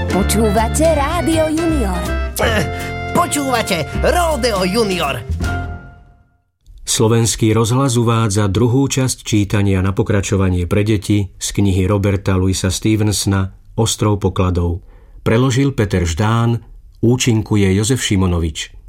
Počúvate Rádio Junior. Počúvate Ródeo Junior. Slovenský rozhlas uvádza druhú časť čítania na pokračovanie pre deti z knihy Roberta Louisa Stevensona Ostrov pokladov. Preložil Peter Ždán, účinkuje Jozef Šimonovič.